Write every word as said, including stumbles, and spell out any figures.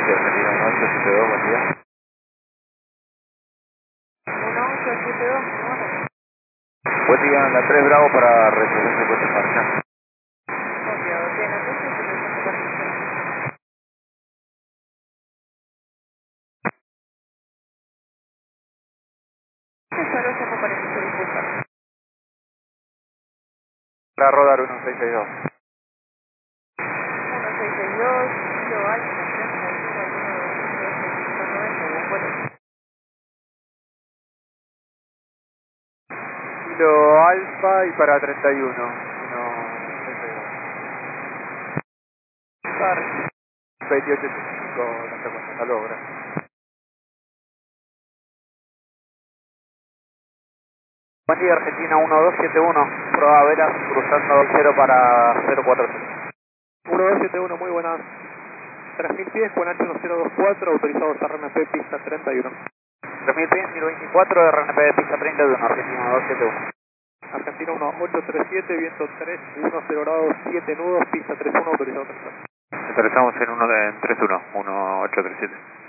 Sí, Argentina uno ocho siete dos, buen día. uno ocho siete dos, muy bueno. Buen día, la tres Bravo para recepción de puesta en marcha. Copiado, bien, entonces se presenta para iniciar. Solo llamo para iniciar, disculpa. Para rodar uno seis seis dos. uno seis seis dos, Kilo Alfa, treinta y uno, uno dos cinco noventa, buen vuelo. Kilo Alfa y para treinta y uno. uno seis seis dos. Car veintiocho ochenta y cinco, no sé cuánto, hasta luego, gracias. Buen día, Argentina uno dos siete uno, prueba velas cruzando cero para cero cuatro. uno dos siete uno, muy buenas. tres mil pies con H uno cero dos cuatro, autorizados R M P pista treinta y uno. tres mil pies, mil veinticuatro, R N P de pista treinta y uno, Argentina uno dos siete uno. Argentina uno ocho tres siete, viento tres uno cero grados, siete nudos, pista tres uno, autorizado tercero. Aterrizamos en uno de en tres uno, uno ocho tres siete.